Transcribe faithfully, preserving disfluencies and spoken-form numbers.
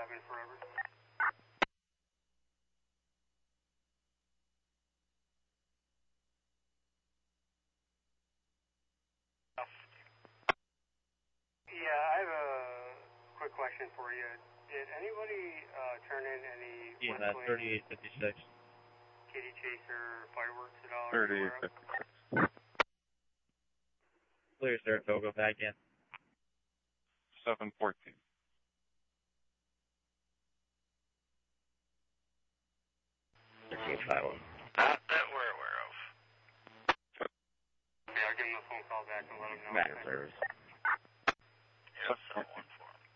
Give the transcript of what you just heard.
happen forever. Yeah, I have a quick question for you. Did anybody uh, turn in any Yeah, West Wing thirty-eight fifty-six. Kitty Chaser fireworks at all? thirty-eight fifty-six. Clear, Saratoga, back in. seven fourteen. thirteen five one. Not that we're aware of. Okay, I'll give him a phone call back and let him know. Back in service.